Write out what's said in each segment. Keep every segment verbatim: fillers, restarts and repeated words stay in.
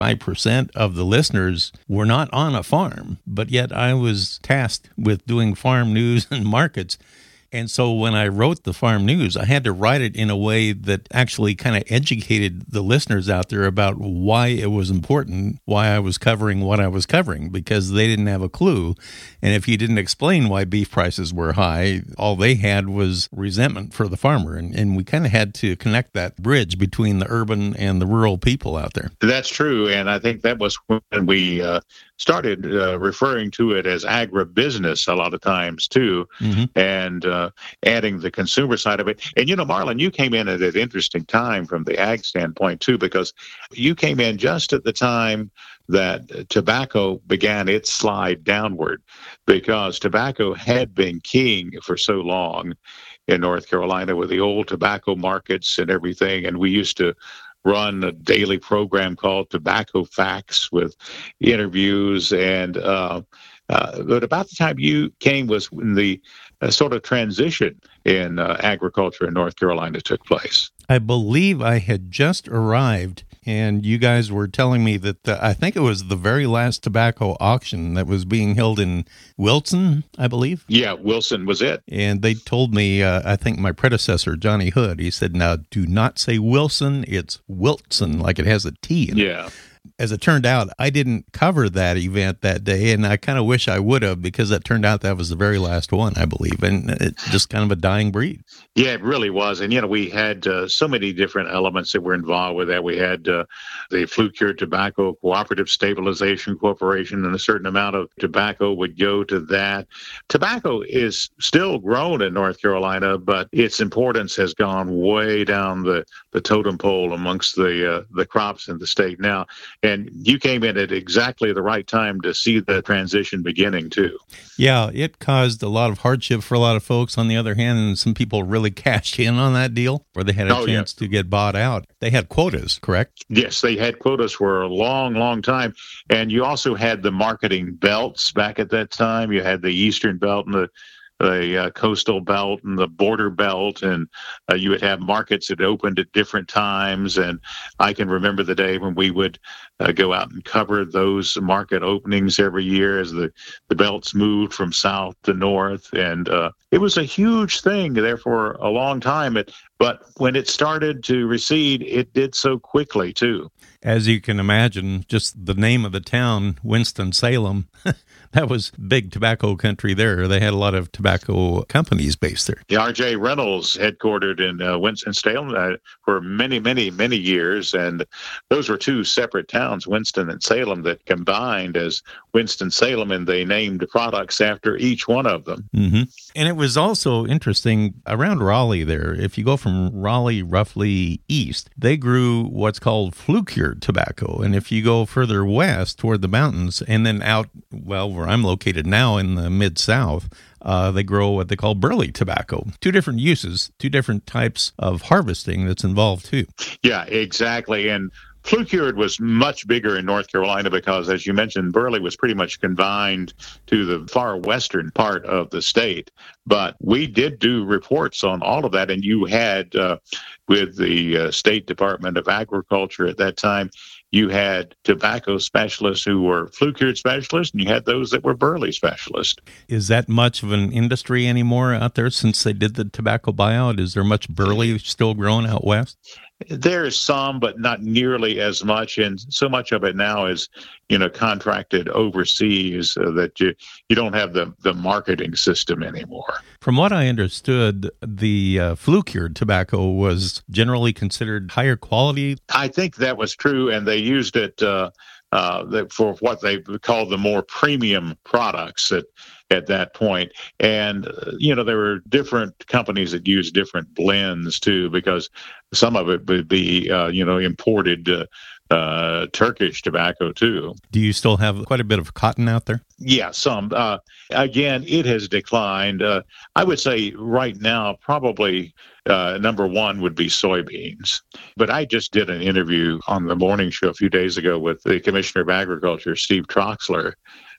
five percent of the listeners were not on a farm, but yet I was tasked with doing farm news and markets. And so when I wrote the farm news, I had to write it in a way that actually kind of educated the listeners out there about why it was important, why I was covering what I was covering, because they didn't have a clue. And if you didn't explain why beef prices were high, all they had was resentment for the farmer. And, and we kind of had to connect that bridge between the urban and the rural people out there. That's true. And I think that was when we uh, started uh, referring to it as agribusiness a lot of times, too. Mm-hmm. And uh, adding the consumer side of it. And, you know, Marlon, you came in at an interesting time from the ag standpoint, too, because you came in just at the time that tobacco began its slide downward, because tobacco had been king for so long in North Carolina with the old tobacco markets and everything. And we used to run a daily program called Tobacco Facts with interviews. And uh, uh, but about the time you came was when the uh, sort of transition in uh, agriculture in North Carolina took place. I believe I had just arrived, and you guys were telling me that the, I think it was the very last tobacco auction that was being held in Wilson, I believe. Yeah, Wilson was it. And they told me, uh, I think my predecessor, Johnny Hood, he said, now do not say Wilson, it's Wilson, like it has a T in it. Yeah. As it turned out, I didn't cover that event that day, and I kind of wish I would have, because it turned out that was the very last one, I believe, and it's just kind of a dying breed. Yeah, it really was. And, you know, we had uh, so many different elements that were involved with that. We had uh, the Flue-Cured Tobacco Cooperative Stabilization Corporation, and a certain amount of tobacco would go to that. Tobacco is still grown in North Carolina, but its importance has gone way down the, the totem pole amongst the uh, the crops in the state now. And you came in at exactly the right time to see the transition beginning, too. Yeah, it caused a lot of hardship for a lot of folks. On the other hand, some people really cashed in on that deal where they had a oh, chance yeah. to get bought out. They had quotas, correct? Yes, they had quotas for a long, long time. And you also had the marketing belts back at that time. You had the Eastern Belt and the the uh, coastal belt and the border belt, and uh, you would have markets that opened at different times. And I can remember the day when we would uh, go out and cover those market openings every year as the, the belts moved from south to north. And uh, it was a huge thing there for a long time. It, but when it started to recede, it did so quickly, too. As you can imagine, just the name of the town, Winston-Salem, that was big tobacco country there. They had a lot of tobacco companies based there. The R J Reynolds headquartered in uh, Winston-Salem uh, for many, many, many years. And those were two separate towns, Winston and Salem, that combined as Winston-Salem, and they named products after each one of them. Mm-hmm. And it was also interesting around Raleigh there. If you go from Raleigh roughly east, they grew what's called flue-cured tobacco. And if you go further west toward the mountains and then out, well, where I'm located now in the Mid-South, uh, they grow what they call burley tobacco. Two different uses, two different types of harvesting that's involved too. Yeah, exactly. And Flue-Cured was much bigger in North Carolina because, as you mentioned, burley was pretty much confined to the far western part of the state. But we did do reports on all of that, and you had, uh, with the uh, State Department of Agriculture at that time, you had tobacco specialists who were flue-cured specialists, and you had those that were burley specialists. Is that much of an industry anymore out there since they did the tobacco buyout? Is there much burley still grown out west? There's some, but not nearly as much. And so much of it now is, you know, contracted overseas uh, that you, you don't have the, the marketing system anymore. From what I understood, the uh, flue-cured tobacco was generally considered higher quality. I think that was true, and they used it uh, uh, for what they called the more premium products at, at that point. And, uh, you know, there were different companies that used different blends, too, because some of it would be, uh, you know, imported uh, uh, Turkish tobacco, too. Do you still have quite a bit of cotton out there? Yeah, some. Uh, again, it has declined. Uh, I would say right now, probably uh, number one would be soybeans. But I just did an interview on the morning show a few days ago with the Commissioner of Agriculture, Steve Troxler,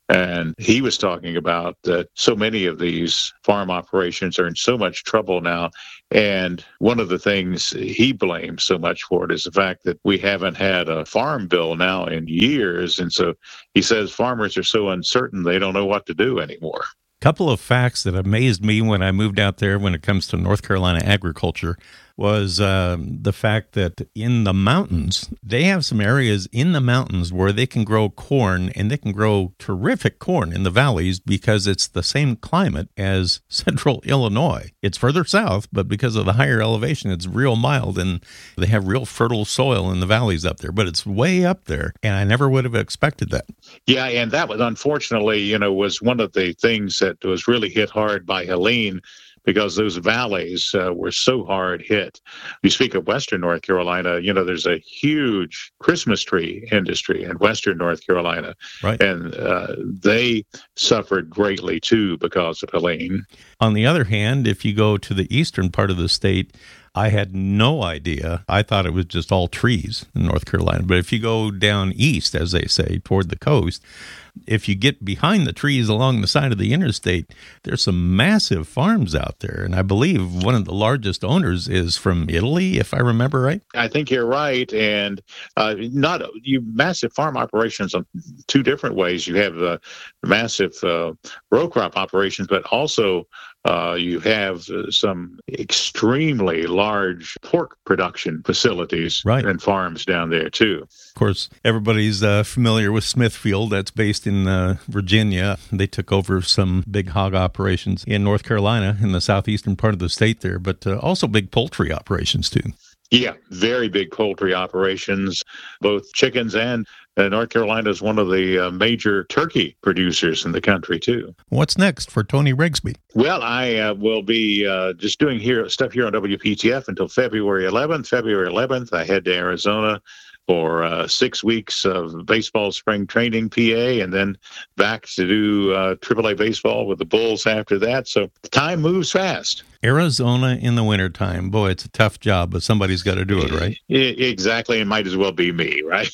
And he was talking about that so many of these farm operations are in so much trouble now. And one of the things he blames so much for it is the fact that we haven't had a farm bill now in years. And so he says farmers are so uncertain they don't know what to do anymore. Couple of facts that amazed me when I moved out there when it comes to North Carolina agriculture was uh, the fact that in the mountains, they have some areas in the mountains where they can grow corn, and they can grow terrific corn in the valleys because it's the same climate as central Illinois. It's further south, but because of the higher elevation, it's real mild, and they have real fertile soil in the valleys up there, but it's way up there, and I never would have expected that. Yeah, and that was unfortunately, you know, was one of the things that was really hit hard by Helene, because those valleys uh, were so hard hit. You speak of Western North Carolina, you know, there's a huge Christmas tree industry in Western North Carolina. Right. And uh, they suffered greatly, too, because of Helene. On the other hand, if you go to the eastern part of the state, I had no idea. I thought it was just all trees in North Carolina. But if you go down east, as they say, toward the coast, if you get behind the trees along the side of the interstate, there's some massive farms out there. And I believe one of the largest owners is from Italy, if I remember right. I think you're right. And uh, not you massive farm operations on two different ways. You have uh, massive uh, row crop operations, but also Uh, you have uh, some extremely large pork production facilities right. and farms down there, too. Of course, everybody's uh, familiar with Smithfield. That's based in uh, Virginia. They took over some big hog operations in North Carolina, in the southeastern part of the state there, but uh, also big poultry operations, too. Yeah, very big poultry operations, both chickens and uh, North Carolina is one of the uh, major turkey producers in the country, too. What's next for Tony Rigsby? Well, I uh, will be uh, just doing here stuff here on W P T F until February eleventh. February eleventh, I head to Arizona for uh, six weeks of baseball spring training, P A, and then back to do uh, triple A baseball with the Bulls after that. So time moves fast. Arizona in the wintertime. Boy, it's a tough job, but somebody's got to do it, right? Exactly. It might as well be me, right?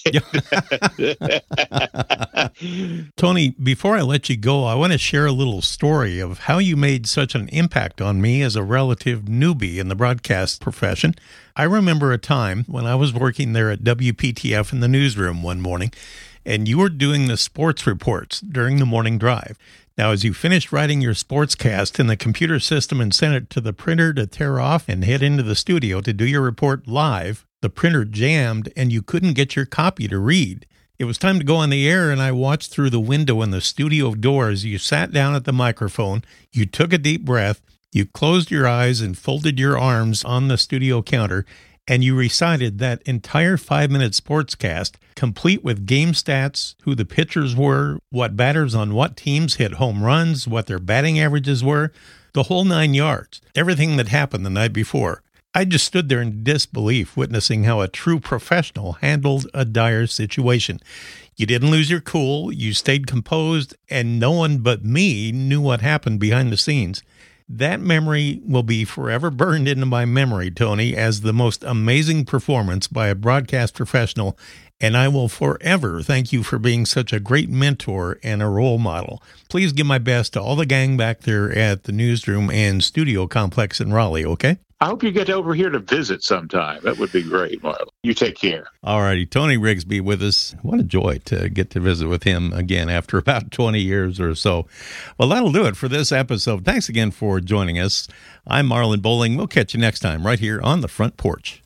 Tony, before I let you go, I want to share a little story of how you made such an impact on me as a relative newbie in the broadcast profession. I remember a time when I was working there at W P T F in the newsroom one morning, and you were doing the sports reports during the morning drive. Now, as you finished writing your sportscast in the computer system and sent it to the printer to tear off and head into the studio to do your report live, the printer jammed and you couldn't get your copy to read. It was time to go on the air, and I watched through the window in the studio door as you sat down at the microphone, you took a deep breath, you closed your eyes and folded your arms on the studio counter, and you recited that entire five-minute sportscast, complete with game stats, who the pitchers were, what batters on what teams hit home runs, what their batting averages were, the whole nine yards, everything that happened the night before. I just stood there in disbelief, witnessing how a true professional handled a dire situation. You didn't lose your cool, you stayed composed, and no one but me knew what happened behind the scenes. That memory will be forever burned into my memory, Tony, as the most amazing performance by a broadcast professional, and I will forever thank you for being such a great mentor and a role model. Please give my best to all the gang back there at the newsroom and studio complex in Raleigh, okay? I hope you get over here to visit sometime. That would be great, Marlon. You take care. All righty. Tony Rigsby with us. What a joy to get to visit with him again after about twenty years or so. Well, that'll do it for this episode. Thanks again for joining us. I'm Marlon Bowling. We'll catch you next time right here on the Front Porch.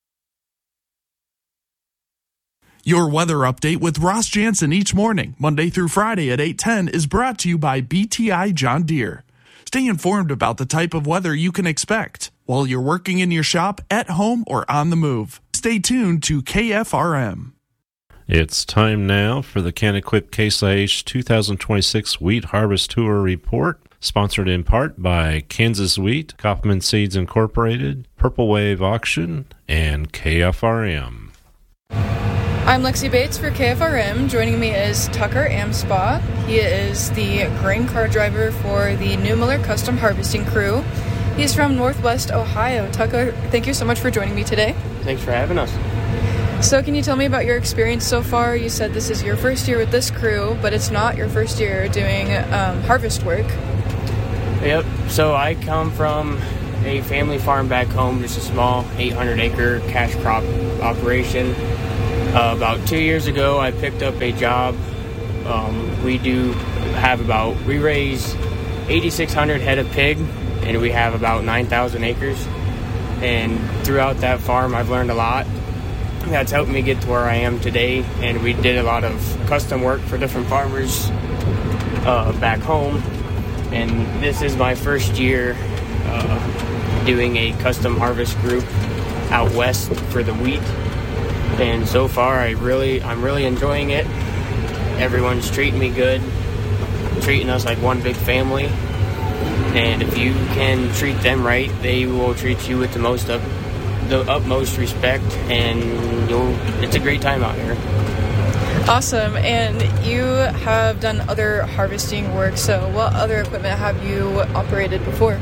Your weather update with Ross Jansen each morning, Monday through Friday at eight ten, is brought to you by B T I John Deere. Stay informed about the type of weather you can expect while you're working in your shop, at home, or on the move. Stay tuned to K F R M. It's time now for the Can-Equip Case I H two thousand twenty-six Wheat Harvest Tour Report, sponsored in part by Kansas Wheat, Kaufman Seeds Incorporated, Purple Wave Auction, and K F R M. I'm Lexi Bates for K F R M. Joining me is Tucker Amspaugh. He is the grain car driver for the New Miller Custom Harvesting Crew. He's from Northwest Ohio. Tucker, thank you so much for joining me today. Thanks for having us. So can you tell me about your experience so far? You said this is your first year with this crew, but it's not your first year doing um, harvest work. Yep. So I come from a family farm back home, just a small eight hundred acre cash crop operation. Uh, about two years ago, I picked up a job. Um, we do have about, we raise eighty-six hundred head of pig, and we have about nine thousand acres. And throughout that farm, I've learned a lot. That's helped me get to where I am today, and we did a lot of custom work for different farmers uh, back home. And this is my first year uh, doing a custom harvest group out west for the wheat. And so far, I really, I'm really enjoying it. Everyone's treating me good, treating us like one big family. And if you can treat them right, they will treat you with the most up, the utmost respect, and you'll. It's a great time out here. Awesome. And you have done other harvesting work. So, what other equipment have you operated before?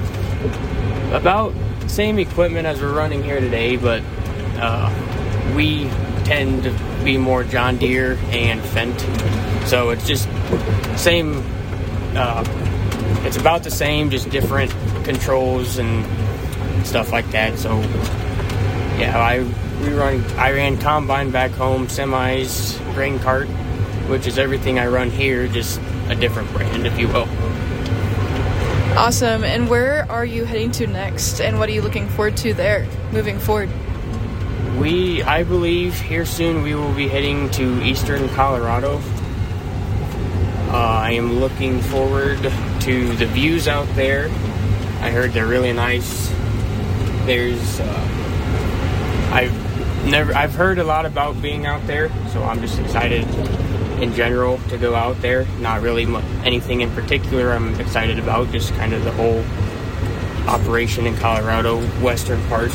About the same equipment as we're running here today, but uh, we tend to be more John Deere and Fendt. So it's just same. Uh, it's about the same, just different controls and stuff like that. So yeah, I we run. I ran combine back home, semis, grain cart, which is everything I run here, just a different brand, if you will. Awesome. And where are you heading to next? And what are you looking forward to there, moving forward? We, I believe, here soon we will be heading to eastern Colorado. Uh, I am looking forward to the views out there. I heard they're really nice. There's, uh, I've never, I've heard a lot about being out there, so I'm just excited in general to go out there. Not really anything in particular I'm excited about, just kind of the whole operation in Colorado, western part.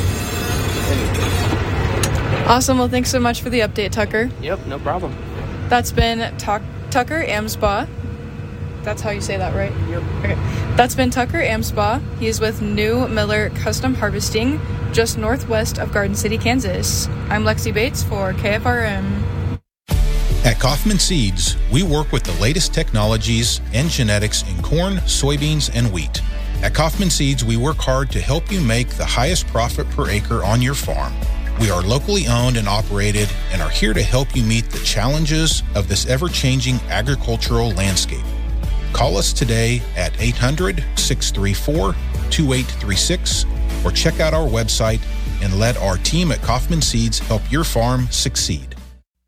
Awesome. Well, thanks so much for the update, Tucker. Yep, no problem. That's been Tuck- Tucker Amsbaugh. That's how you say that, right? Yep. Okay. That's been Tucker Amsbaugh. He's with New Miller Custom Harvesting, just northwest of Garden City, Kansas. I'm Lexi Bates for K F R M. At Kaufman Seeds, we work with the latest technologies and genetics in corn, soybeans, and wheat. At Kaufman Seeds, we work hard to help you make the highest profit per acre on your farm. We are locally owned and operated and are here to help you meet the challenges of this ever-changing agricultural landscape. Call us today at eight hundred, six three four, two eight three six or check out our website and let our team at Kaufman Seeds help your farm succeed.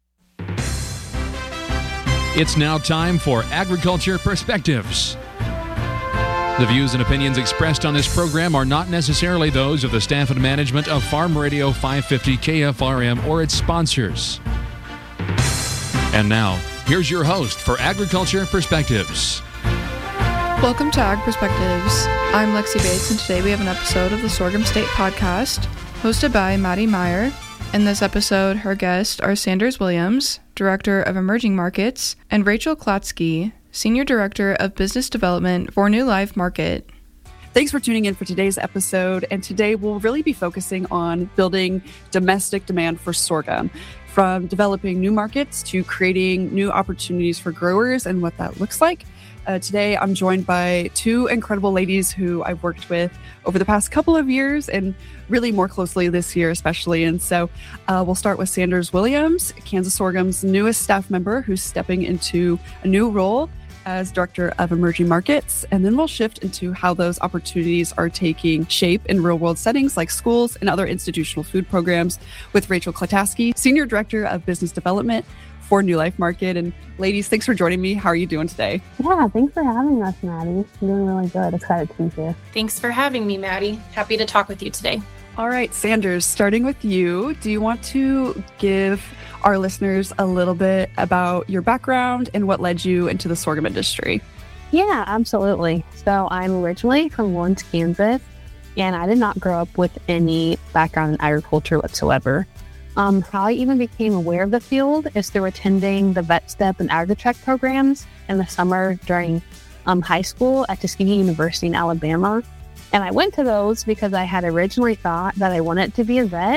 It's now time for Agriculture Perspectives. The views and opinions expressed on this program are not necessarily those of the staff and management of Farm Radio five fifty K F R M or its sponsors. And now, here's your host for Agriculture Perspectives. Welcome to Ag Perspectives. I'm Lexi Bates, and today we have an episode of the Sorghum State Podcast, hosted by Maddie Meyer. In this episode, her guests are Sanders Williams, Director of Emerging Markets, and Rachel Klotsky, Senior Director of Business Development for New Life Market. Thanks for tuning in for today's episode. And today we'll really be focusing on building domestic demand for sorghum, from developing new markets to creating new opportunities for growers and what that looks like. Uh, today, I'm joined by two incredible ladies who I've worked with over the past couple of years and really more closely this year, especially. And so uh, we'll start with Sanders Williams, Kansas Sorghum's newest staff member who's stepping into a new role as Director of Emerging Markets. And then we'll shift into how those opportunities are taking shape in real-world settings like schools and other institutional food programs with Rachel Klotsky, Senior Director of Business Development for New Life Market. And ladies, thanks for joining me. How are you doing today? Yeah, thanks for having us, Maddie. I'm doing really good. Excited to be here. Thanks for having me, Maddie. Happy to talk with you today. All right, Sanders, starting with you, do you want to give our listeners a little bit about your background and what led you into the sorghum industry? Yeah, absolutely. So I'm originally from Lawrence, Kansas, and I did not grow up with any background in agriculture whatsoever. Um, how I even became aware of the field is through attending the Vet Step and Agri-Tech programs in the summer during um, high school at Tuskegee University in Alabama. And I went to those because I had originally thought that I wanted to be a vet,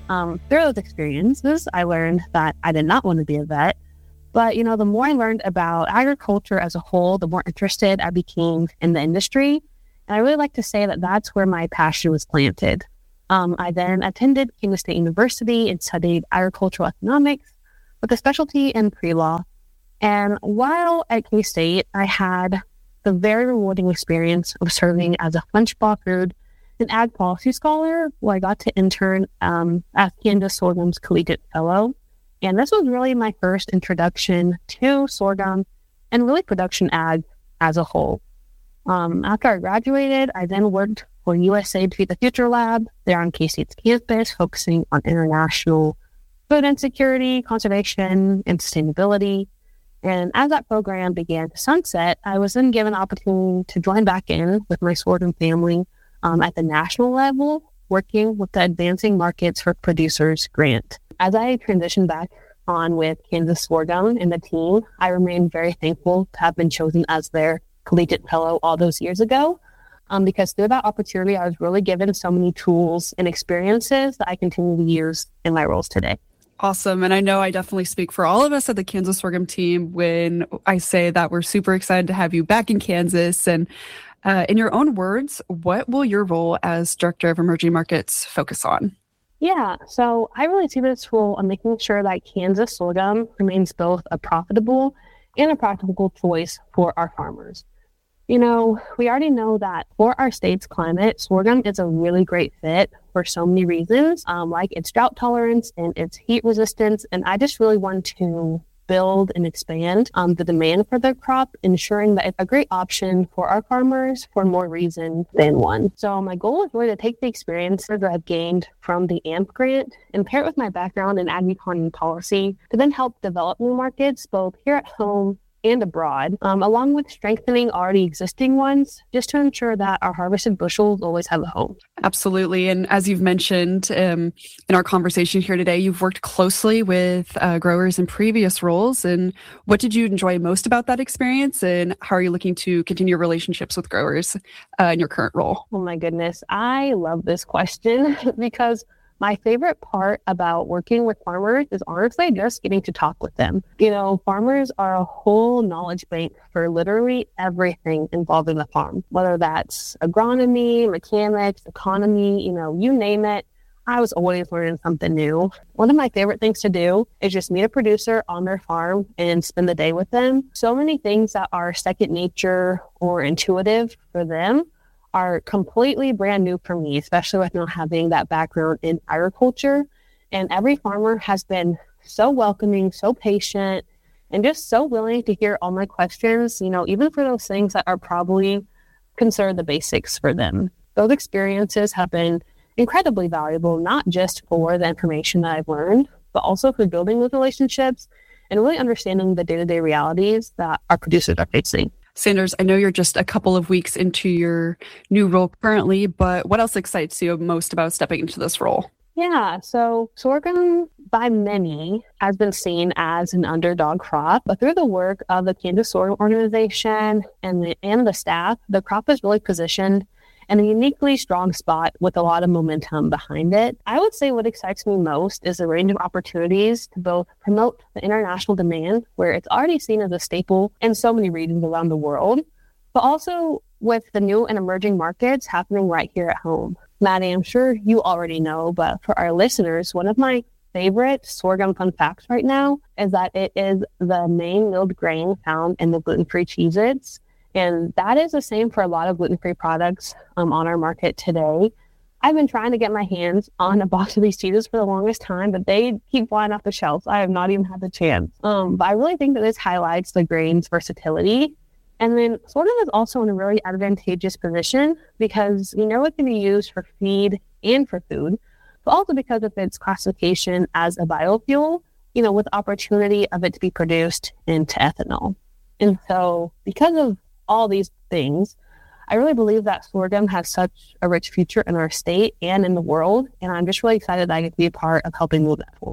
Um, through those experiences, I learned that I did not want to be a vet. But, you know, the more I learned about agriculture as a whole, the more interested I became in the industry. And I really like to say that that's where my passion was planted. Um, I then attended Kansas State University and studied agricultural economics with a specialty in pre-law. And while at K-State, I had the very rewarding experience of serving as a French-Law food and ag policy scholar, where I got to intern um, as Kansas Sorghum's collegiate fellow. And this was really my first introduction to sorghum and really production ag as a whole. Um, after I graduated, I then worked for U S A Feed the Future Lab there on K-State's campus, focusing on international food insecurity, conservation, and sustainability. And as that program began to sunset, I was then given the opportunity to join back in with my sorghum family um, at the national level, working with the Advancing Markets for Producers grant. As I transitioned back on with Kansas Sorghum and the team, I remain very thankful to have been chosen as their collegiate fellow all those years ago, um, because through that opportunity, I was really given so many tools and experiences that I continue to use in my roles today. Awesome. And I know I definitely speak for all of us at the Kansas Sorghum team when I say that we're super excited to have you back in Kansas. And uh, in your own words, what will your role as Director of Emerging Markets focus on? Yeah, so I really see this role on making sure that Kansas sorghum remains both a profitable and a practical choice for our farmers. You know, we already know that for our state's climate, sorghum is a really great fit for so many reasons, um, like its drought tolerance and its heat resistance. And I just really want to build and expand um, the demand for the crop, ensuring that it's a great option for our farmers for more reasons than one. So my goal is really to take the experience that I've gained from the A M P grant and pair it with my background in ag-econ policy to then help develop new markets both here at home and abroad, um, along with strengthening already existing ones, just to ensure that our harvested bushels always have a home. Absolutely. And as you've mentioned um, in our conversation here today, you've worked closely with uh, growers in previous roles. And what did you enjoy most about that experience? And how are you looking to continue relationships with growers uh, in your current role? Oh my goodness. I love this question because my favorite part about working with farmers is honestly just getting to talk with them. You know, farmers are a whole knowledge bank for literally everything involved in the farm, whether that's agronomy, mechanics, economy, you know, you name it. I was always learning something new. One of my favorite things to do is just meet a producer on their farm and spend the day with them. So many things that are second nature or intuitive for them are completely brand new for me, especially with not having that background in agriculture. And every farmer has been so welcoming, so patient, and just so willing to hear all my questions, you know, even for those things that are probably considered the basics for them. Those experiences have been incredibly valuable, not just for the information that I've learned, but also for building those relationships and really understanding the day-to-day realities that our producers are facing. Sanders, I know you're just a couple of weeks into your new role currently, but what else excites you most about stepping into this role? Yeah, so sorghum by many has been seen as an underdog crop, but through the work of the Kansas Sorghum Organization and the, and the staff, the crop is really positioned in a uniquely strong spot with a lot of momentum behind it. I would say what excites me most is the range of opportunities to both promote the international demand, where it's already seen as a staple in so many regions around the world, but also with the new and emerging markets happening right here at home. Maddie, I'm sure you already know, but for our listeners, one of my favorite sorghum fun facts right now is that it is the main milled grain found in the gluten-free Cheez-Its. And that is the same for a lot of gluten-free products um, on our market today. I've been trying to get my hands on a box of these cheeses for the longest time, but they keep flying off the shelves. I have not even had the chance. Um, but I really think that this highlights the grain's versatility. And then sorghum is also in a really advantageous position because we know it can be used for feed and for food, but also because of its classification as a biofuel, you know, with the opportunity of it to be produced into ethanol. And so because of all these things, I really believe that sorghum has such a rich future in our state and in the world. And I'm just really excited that I get to be a part of helping move that forward.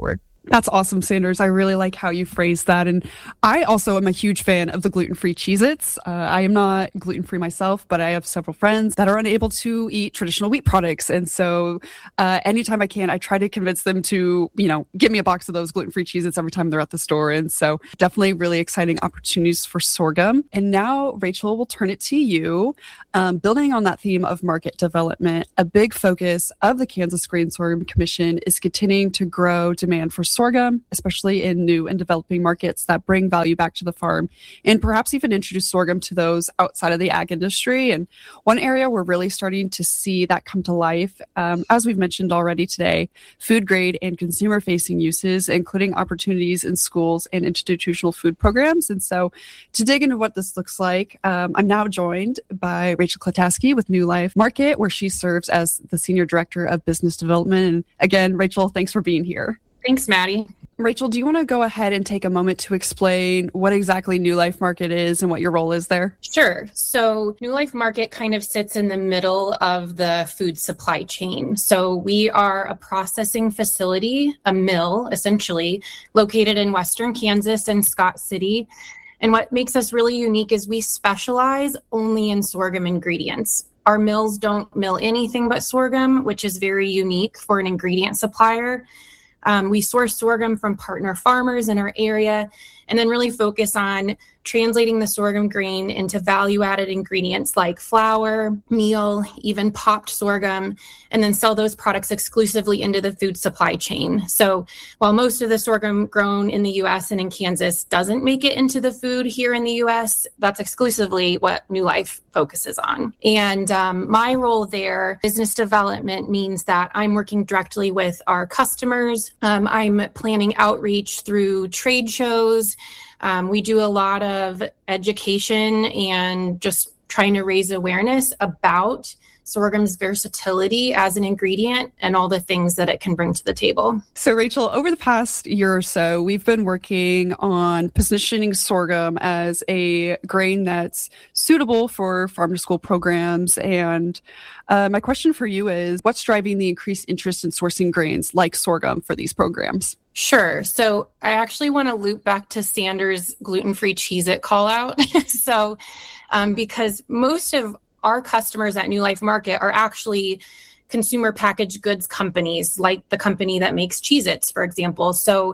That's awesome, Sanders. I really like how you phrase that. And I also am a huge fan of the gluten-free Cheez-Its. Uh, I am not gluten-free myself, but I have several friends that are unable to eat traditional wheat products. And so uh, anytime I can, I try to convince them to, you know, give me a box of those gluten-free Cheez-Its every time they're at the store. And so definitely really exciting opportunities for sorghum. And now, Rachel, we'll turn it to you. Um, building on that theme of market development, a big focus of the Kansas Grain Sorghum Commission is continuing to grow demand for sorghum, especially in new and developing markets that bring value back to the farm, and perhaps even introduce sorghum to those outside of the ag industry. And one area we're really starting to see that come to life, um, as we've mentioned already today, food grade and consumer facing uses, including opportunities in schools and institutional food programs. And so to dig into what this looks like, um, I'm now joined by Rachel Klataske with New Life Market, where she serves as the Senior Director of Business Development. And again, Rachel, thanks for being here. Thanks, Maddie. Rachel, do you want to go ahead and take a moment to explain what exactly New Life Market is and what your role is there? Sure. So New Life Market kind of sits in the middle of the food supply chain. So we are a processing facility, a mill, essentially, located in Western Kansas and Scott City. And what makes us really unique is we specialize only in sorghum ingredients. Our mills don't mill anything but sorghum, which is very unique for an ingredient supplier. Um, we source sorghum from partner farmers in our area and then really focus on translating the sorghum grain into value-added ingredients like flour, meal, even popped sorghum, and then sell those products exclusively into the food supply chain. So while most of the sorghum grown in the U S and in Kansas doesn't make it into the food here in the U S, that's exclusively what New Life focuses on. And um, my role there, business development, means that I'm working directly with our customers. Um, I'm planning outreach through trade shows. Um, we do a lot of education and just trying to raise awareness about sorghum's versatility as an ingredient and all the things that it can bring to the table. So, Rachel, over the past year or so, we've been working on positioning sorghum as a grain that's suitable for farm to school programs. And uh, my question for you is, what's driving the increased interest in sourcing grains like sorghum for these programs? Sure. So I actually want to loop back to Sanders' gluten-free Cheez-It call out. so um, because most of our customers at New Life Market are actually consumer packaged goods companies, like the company that makes Cheez-Its, for example. So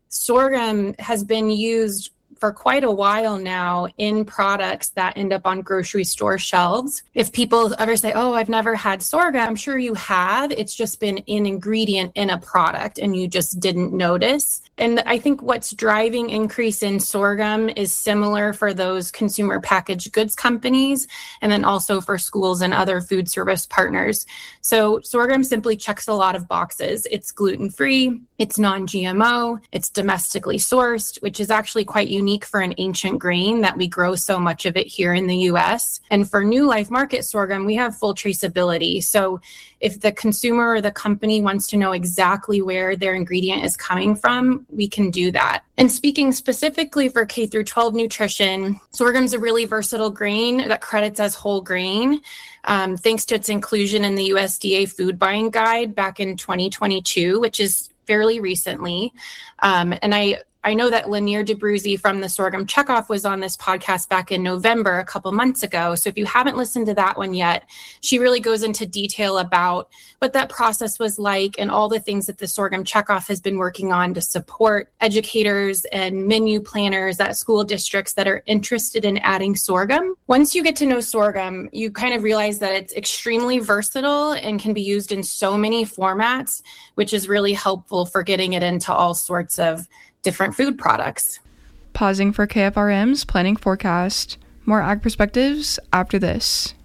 sorghum has been used for quite a while now in products that end up on grocery store shelves. If people ever say, oh, I've never had sorghum, I'm sure you have. It's just been an ingredient in a product and you just didn't notice. And I think what's driving increase in sorghum is similar for those consumer packaged goods companies, and then also for schools and other food service partners. So sorghum simply checks a lot of boxes. It's gluten-free, it's non-G M O, it's domestically sourced, which is actually quite unique for an ancient grain that we grow so much of it here in the U S. And for New Life Market sorghum, we have full traceability. So if the consumer or the company wants to know exactly where their ingredient is coming from, we can do that. And speaking specifically for K through twelve nutrition, sorghum's a really versatile grain that credits as whole grain, um, thanks to its inclusion in the U S D A food buying guide back in twenty twenty-two, which is fairly recently. Um, and I I know that Lanier DeBruzzi from the Sorghum Checkoff was on this podcast back in November, a couple months ago. So if you haven't listened to that one yet, she really goes into detail about what that process was like and all the things that the Sorghum Checkoff has been working on to support educators and menu planners at school districts that are interested in adding sorghum. Once you get to know sorghum, you kind of realize that it's extremely versatile and can be used in so many formats, which is really helpful for getting it into all sorts of different food products. Pausing for K F R M's planning forecast. More ag perspectives after this.